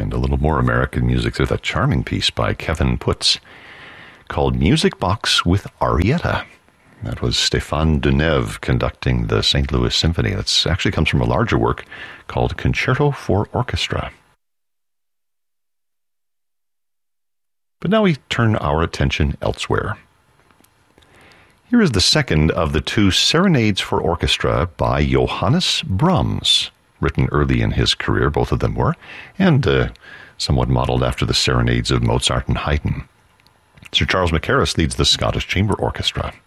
And a little more American music through that charming piece by Kevin Putz called Music Box with Arietta. That was Stéphane Deneuve conducting the St. Louis Symphony. That actually comes from a larger work called Concerto for Orchestra. But now we turn our attention elsewhere. Here is the second of the two serenades for orchestra by Johannes Brahms, written early in his career, both of them were, and somewhat modeled after the serenades of Mozart and Haydn. Sir Charles Mackerras leads the Scottish Chamber Orchestra.